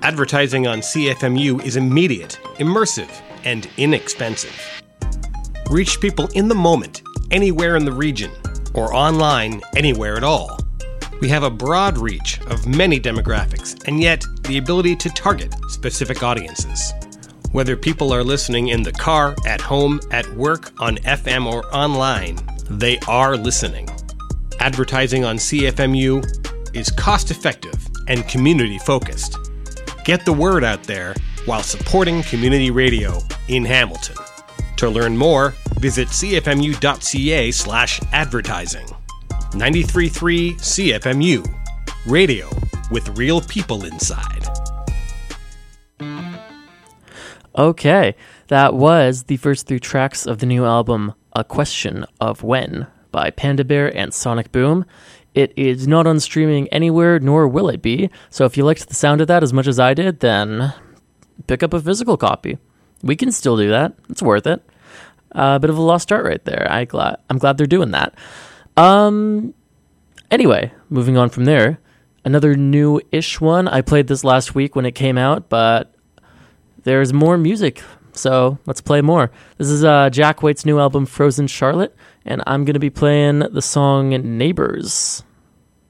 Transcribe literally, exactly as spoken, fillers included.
Advertising on C F M U is immediate, immersive, and inexpensive. Reach people in the moment, anywhere in the region, or online anywhere at all. We have a broad reach of many demographics, and yet the ability to target specific audiences. Whether people are listening in the car, at home, at work, on F M, or online, they are listening. Advertising on C F M U is cost-effective and community-focused. Get the word out there while supporting community radio in Hamilton. To learn more, visit cfmu.ca slash advertising. ninety-three point three C F M U. Radio with real people inside. Okay, that was the first three tracks of the new album, A Question of When, by Panda Bear and Sonic Boom. It is not on streaming anywhere, nor will it be, so if you liked the sound of that as much as I did, then pick up a physical copy. We can still do that. It's worth it. A uh, bit of a lost art right there. I glad, I'm glad they're doing that. Um. Anyway, moving on from there, another new-ish one. I played this last week when it came out, but there's more music, so let's play more. This is uh, Jack White's new album, Frozen Charlotte, and I'm going to be playing the song Neighbors.